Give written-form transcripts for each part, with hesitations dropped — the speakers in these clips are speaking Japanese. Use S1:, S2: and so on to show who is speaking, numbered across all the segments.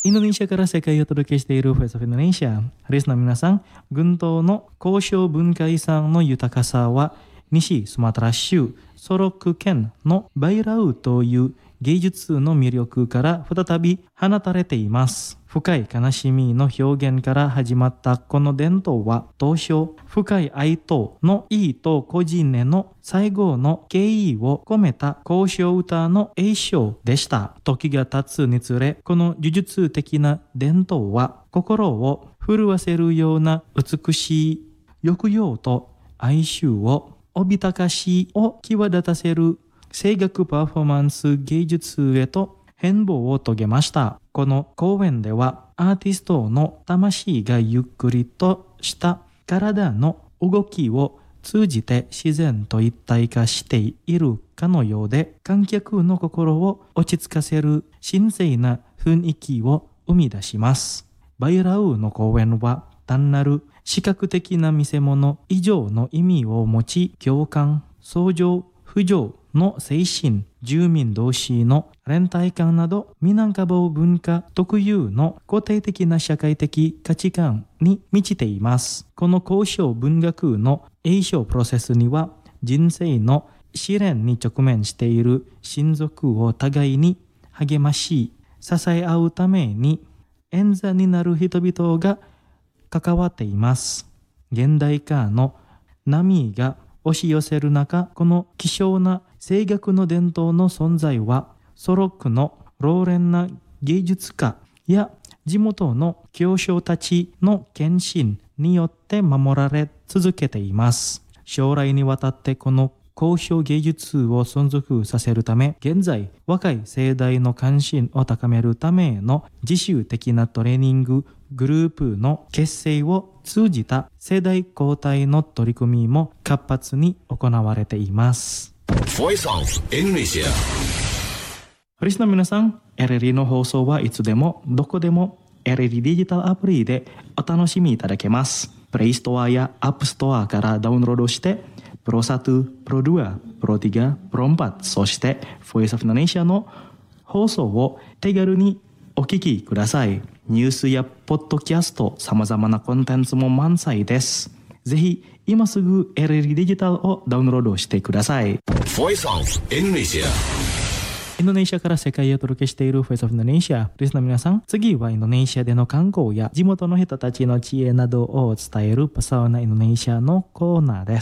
S1: インドネシアから世界をお届けしているフェイスオブインドネシア。リスナーの皆さん、群島の高尚文化遺産の豊かさは西スマトラ州ソロク県のバイラウという芸術の魅力から再び放たれています。深い悲しみの表現から始まったこの伝統は当初深い愛との意と個人への最後の敬意を込めた交渉歌の詠唱でした。時が経つにつれこの呪術的な伝統は心を震わせるような美しい抑揚と哀愁をおびたかしを際立たせる声楽パフォーマンス芸術へと変貌を遂げました。この公演ではアーティストの魂がゆっくりとした体の動きを通じて自然と一体化しているかのようで観客の心を落ち着かせる神聖な雰囲気を生み出します。バイラウの公演は単なる視覚的な見せ物以上の意味を持ち共感、相乗、扶助の精神、住民同士の連帯感などミナンカボ文化特有の肯定的な社会的価値観に満ちています。この交渉文学の詠唱プロセスには人生の試練に直面している親族を互いに励まし支え合うために演座になる人々が関わっています。現代化の波が押し寄せる中、この希少な声楽の伝統の存在はソロックの老練な芸術家や地元の教匠たちの献身によって守られ続けています。将来にわたってこの高尚芸術を存続させるため、現在若い世代の関心を高めるための自主的なトレーニンググループの結成を通じた世代交代の取り組みも活発に行われています。
S2: Voice of Indonesia。
S1: リスナーの皆さん、RRI の放送はいつでもどこでも RRI デジタルアプリでお楽しみいただけます。プレイストアやアップストアからダウンロードしてPro 1, Pro 2, Pro 3, Pro 4そして Voice of Indonesia の放送を手軽にお聞きください。ニュースやポッドキャスト、様々なコンテンツも満載です。ぜひ今すぐ RRI デジタルをダウンロードしてください。
S2: Voice of Indonesia。
S1: インドネシアから世界へお届けしている Voice of Indonesia。リスナーの皆さん、次はインドネシアでの観光や地元の人たちの知恵などを伝えるパサオナインドネシアのコーナーです。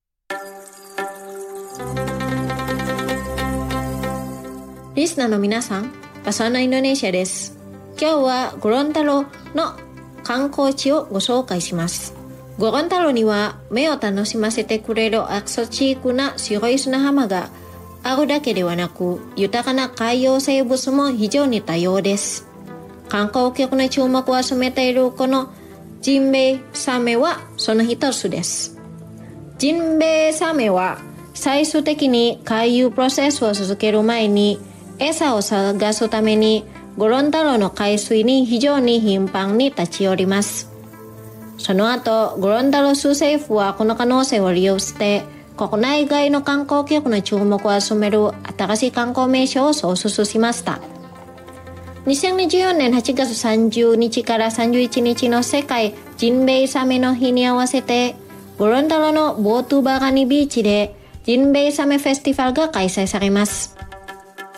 S3: リスナーの皆さん、パサオナインドネシアです。今日はゴロンタロの観光地をご紹介します。ゴロンタロには目を楽しませてくれるアクソチークな白い砂浜があるだけではなく、豊かな海洋生物も非常に多様です。観光客の注目を集めているこのジンベエサメはその一つです。ジンベエサメは最終的に回遊プロセスを続ける前に餌を探すためにゴロンタロの海水に非常に頻繁に立ち寄ります。その後、ゴロンタロ州政府はこの可能性を利用して国内外の観光客の注目を集める新しい観光名所を創出しました。2024年8月30日から31日の世界ジンベエサメの日に合わせてゴロンタロのボートゥバガニビーチでジンベエサメフェスティバルが開催されます。